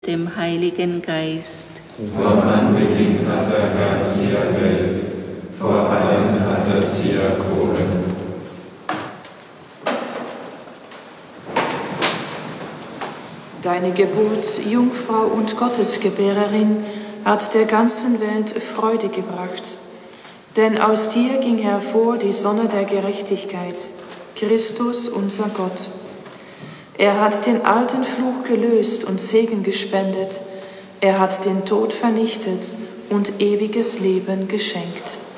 dem Heiligen Geist. Von Anbeginn hat der Herr sie erwählt, vor allem hat er sie erkoren. Deine Geburt, Jungfrau und Gottesgebärerin, hat der ganzen Welt Freude gebracht. Denn aus dir ging hervor die Sonne der Gerechtigkeit, Christus unser Gott. Er hat den alten Fluch gelöst und Segen gespendet. Er hat den Tod vernichtet und ewiges Leben geschenkt.